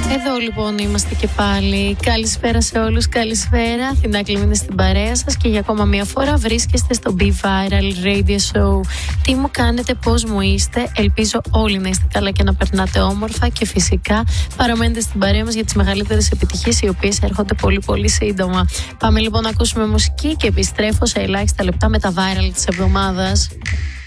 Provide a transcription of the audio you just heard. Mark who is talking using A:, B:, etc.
A: Εδώ λοιπόν είμαστε και πάλι. Καλησπέρα σε όλους, καλησπέρα. Αθηνά Κλιμίνη στην παρέα σας και για ακόμα μία φορά βρίσκεστε στο Be Viral Radio Show. Τι μου κάνετε, πώς μου είστε? Ελπίζω όλοι να είστε καλά και να περνάτε όμορφα και φυσικά παραμένετε στην παρέα μας για τις μεγαλύτερες επιτυχίες οι οποίες έρχονται πολύ πολύ σύντομα. Πάμε λοιπόν να ακούσουμε μουσική και επιστρέφω σε ελάχιστα λεπτά με τα viral της εβδομάδας.